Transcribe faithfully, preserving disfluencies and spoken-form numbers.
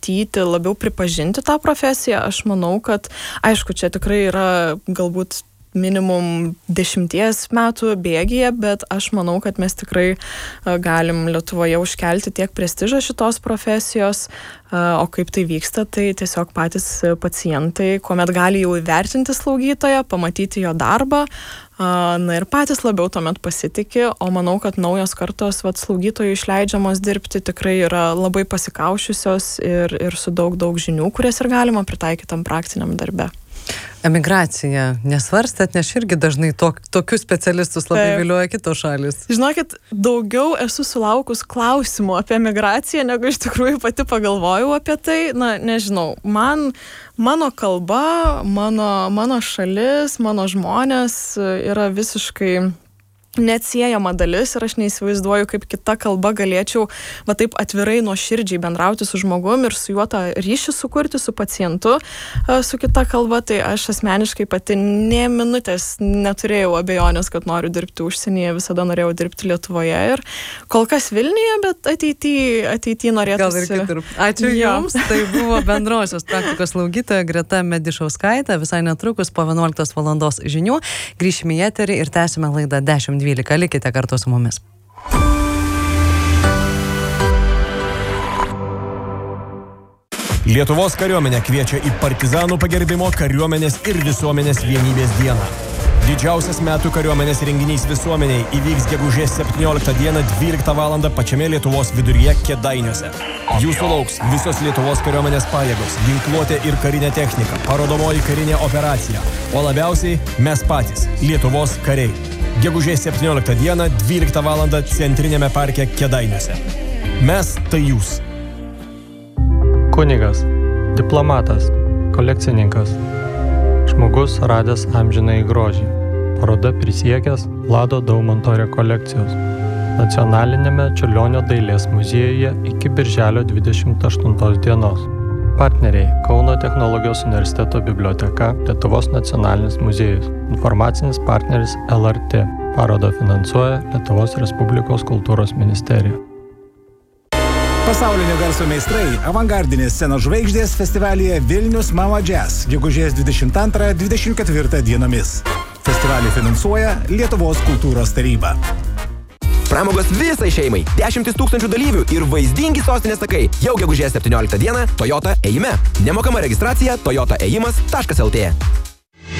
pamatyti, labiau pripažinti tą profesiją. Aš manau, kad, aišku, čia tikrai yra galbūt minimum dešimties metų bėgyje, bet aš manau, kad mes tikrai galim Lietuvoje užkelti tiek prestižą šitos profesijos, o kaip tai vyksta, tai tiesiog patys pacientai, kuomet gali jau įvertinti slaugytoją, pamatyti jo darbą, na ir patys labiau tuomet pasitikė, o manau, kad naujos kartos vat, slaugytojų išleidžiamos dirbti tikrai yra labai pasikaušiusios ir, ir su daug, daug žinių, kurias ir galima pritaikyti tam praktiniam darbe. Emigracija nesvarstėt, nes irgi dažnai tok, tokius specialistus labai Taip. vilioja kitos šalis. Žinokit, daugiau esu sulaukus klausimų apie emigraciją, negu iš tikrųjų pati pagalvojau apie tai. Na, nežinau, man, mano kalba, mano, mano šalis, mano žmonės yra visiškai neatsiejama dalis ir aš neįsivaizduoju, kaip kita kalba galėčiau va taip atvirai nuoširdžiai bendrauti su žmogum ir su juo tą ryšį sukurti su pacientu su kita kalba, tai aš asmeniškai pati nė minutės neturėjau abejonės, kad noriu dirbti užsienyje, visada norėjau dirbti Lietuvoje ir kol kas Vilniuje, bet ateityje ateity norėtųsi. Gal ir kitur. Ačiū Jums, tai buvo bendrosios praktikos slaugytoja Greta Medišauskaitė, visai netrukus po vienuoliktos valandos žinių grįšime į eterį ir tęsime laidą dešimt dvylika. Likite kartu su mumis. Lietuvos kariuomenė kviečia į partizanų pagerbimo kariuomenės ir visuomenės vienybės dieną. Didžiausias metų kariuomenės renginys visuomeniai įvyks gegužės septynioliktą dieną dvyliktą valandą pačiame Lietuvos viduryje Kėdainiuose. Jūsų lauks visos Lietuvos kariuomenės pajėgos, ginkluotė ir karinė technika, parodomoji karinė operacija, o labiausiai mes patys, Lietuvos kariai. Gegužės septynioliktą dieną dvyliktą valandą Centrinėme parke Kėdainiuose. Mes tai jūs. Kunigas, diplomatas, kolekcininkas, žmogus radęs amžinąjį grožį. Paroda prisiekęs Vlado Daumanto rekolekcijos. Nacionalinėme Čiurlionio dailės muziejuje iki birželio dvidešimt aštuntos dienos. Partneriai Kauno technologijos universiteto biblioteka, Lietuvos nacionalinis muziejus. Informacinis partneris L R T. Parodą finansuoja Lietuvos Respublikos kultūros ministerija. Pasaulinio garso meistrai avangardinės scenos žvaigždės festivalyje Vilnius Mama Jazz gegužės dvidešimt antrą dvidešimt ketvirtą dienomis. Festivalį finansuoja Lietuvos kultūros taryba. Pramogos visai šeimai, dešimtis tūkstančių dalyvių ir vaizdingi sostinės takai. Jau gegužės septynioliktą dieną Toyota ėjime. Nemokama registracija toyota ėjimas taškas lt.